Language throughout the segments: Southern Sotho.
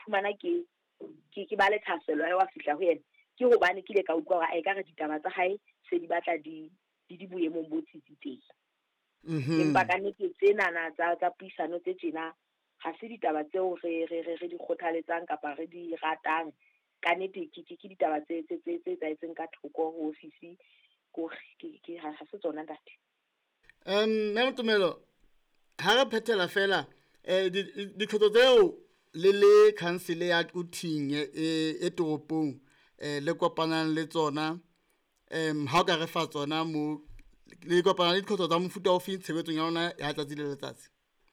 fumana ke ba le thaselo ya wa fihla ho yena ke hobane ke le ka utlwa hore a ekare ditaba tsa hae se di batla di boemong bo tsitsitseng. Empa ka nnete tsena tsa puisano tse tjena ha se ditaba tseo re di kgothaletsang kapa re di ratang. Ka nnete ke ditaba tse etsahetseng ka thoko ho ofisi ke ha se tsona ntate. Nna Motumelo ha re phethela fela dikgotso tseo le council ya Kuting e toropong le kopanang le tsona ha o ka re fa tsona mo le kopana le dikgotso tsa mofuta ofe tshebetsong ya lona ya letsatsi le letsatsi?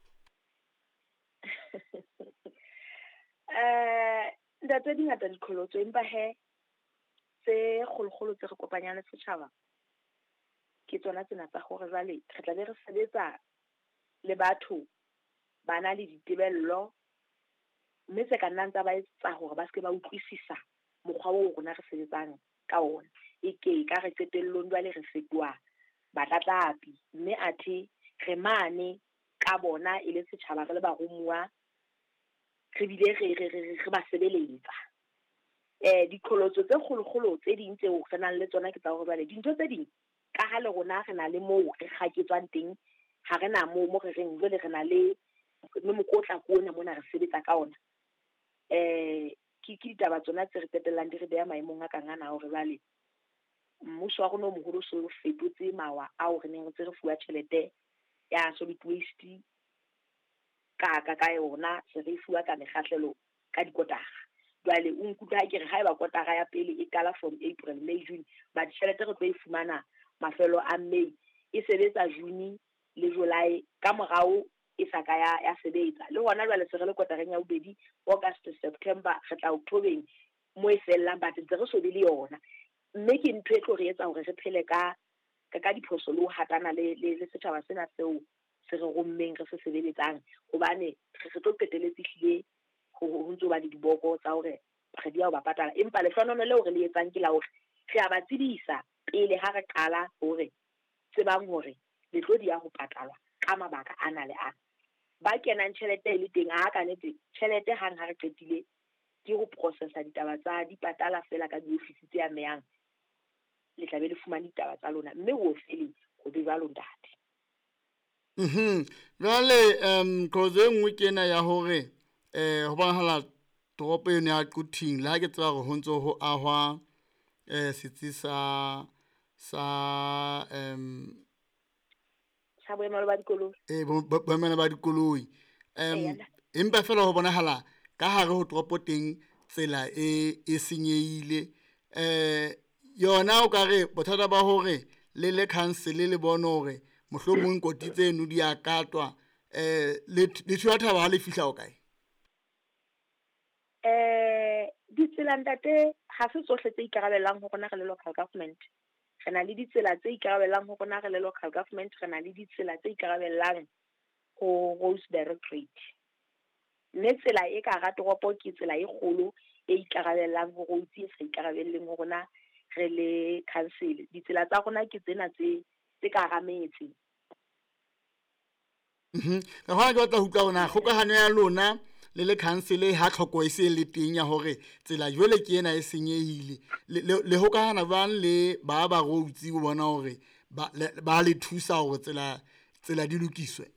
Ntate di ngata diqholotso empa tse kgolokgolo tse re kopanyang le setjhaba ke tsona tsena tsa gore jwale re tla be re sebetsa le batho ba na le ditebello, mme se ka nnang tsa ba etsa hore ba se ba utlwisisa mokgwa o rona re sebetsang ka ona. Ka re qetellong jwale re fetoa batlatlapi, mme athe re mane ka bona e le setjhaba re le baromuwa re bile re ba sebeletsa. Diqholotso tse kgolokgolo tse ding tseo re nang le tsona ke tsa hore jwale dintho tse ding ka ha le rona re na le moo re kgaketswang teng, ha re na moo re reng jwale re na le mokotla ko ona mona re sebetsa ka ona. Ke ditaba tsona tse re qetellang di re beha maemong a kang ana hore jwale mmuso wa rona o moholo so fetotse mawa ao re neng re fuwa tjhelete ya solid waste ka yona se re fuwa ka mekgahlelo ka dikotara. Jwale o nkutlwa ha ke re ha eba kotara ya pele e qala from April, May, June, ba ditjhelete re tlo e fumana mafelo a May, e sebetsa June le July, ka morao e sa ka ya sebetsa. Le hona jwale se re le kotareng ya bobedi, August, September, re tla October mo e fellang ba ntse re so be le yona. Mme ke ntho e tlo re etsa hore re phele ka diphoso le ho hatana le setjhaba sena seo se re rommeng re se sebeletsang, hobane re tlo qeteletse hlile ho ntso ba le diboko tsa hore re di ya ho ba patala. Empa lehlonono leo re le etsang ke la hore re a ba tsebisa pele ha re qala hore tsebang hore le tlo di ya ho patalwa ka mabaka ana le ana. Ba kenang tjhelete e le teng ka nnete tjhelete hang ha re qetile ke ho processa ditaba tsa di patala fela ka diofisi tse amehang, le tla be le fumane ditaba tsa lona, mme ho fele ho be jwalo ntate. Jwale cause e nngwe ke ena ya hore ho bonahala toropo eno ya Kuting le ha ke tseba hore ho ntso ho ahwa setsi sa boemelo ba dikoloi. Boemelo ba dikoloi. Empa fela ho bonahala ka hare ho toropo teng tsela e senyehile. Yona o ka re bothata ba hore le council le bone hore mohlomong koti tseno di a katwa, le thaba ha le fihla ho kae? Ditsela ntate ha se tsohle tse ikarabellang ho rona re le local government. Re na le ditsela tse ikarabellang ho rona re le local government, re na le ditsela tse ikarabellang ho Rosebery Grade. Mme tsela e ka hara toropo ke tsela e kgolo e ikarabellang ho roads e sa ikarabelleng ho rona re le council. Ditsela tsa rona ke tsena tse ka hara metse. Ka hona ke batla ho utlwa hona kgokahano ya lona le council ha tlhoko e se le teng ya hore tsela jwale ke ena e senyehile, le hokahana jwang le ba roads ho bona hore ba le thusa hore tsela di lokiswe?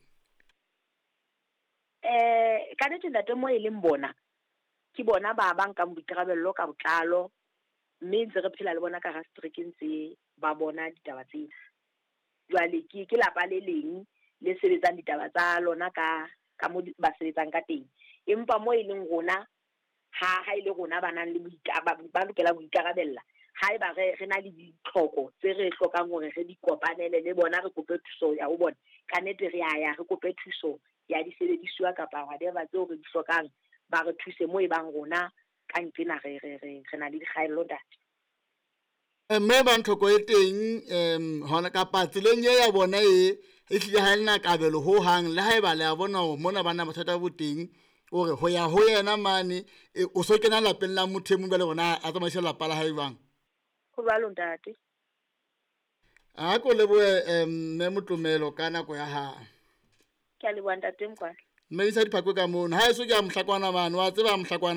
Ka nnete ntate mo e leng bona ke bona ba nkang boikarabello ka botlalo, mme ntse re phela le bona ka restrictions tse ba bona ditaba tsena. Jwale ke lapa le leng le sebetsang ditaba tsa lona ka mo ba sebetsang ka teng, empa mo e leng rona ha ile rona ba nang le ba lokela ho ikarabella. Ha eba re na le ditlhoko tse re hlokang hore re di kopanele le bona, re kope thuso ya ho bona, ka nnete re ya re kope thuso ya disebediswa kapa whatever tseo re di hlokang, ba re thuse mo e bang rona ka nqena re na le dikgaello data. Mme ba nthoko e teng hona kapa tseleng ya bona e hlile ha ena kabelo ho hang, le ha eba le a bona hore mona bana bothata bo teng hore ho ya ho yena mane o so kena lapeng la motho e mong le rona a tsamaisa lapa la hae bang ho jwalo ntate. A ko lebohe mme Motumelo ka nako ya hao. Ke a leboha ntate Mkwana. Mme isa diphako ka mona ha eso ke a mohlakwana mane wa tseba mohlakwana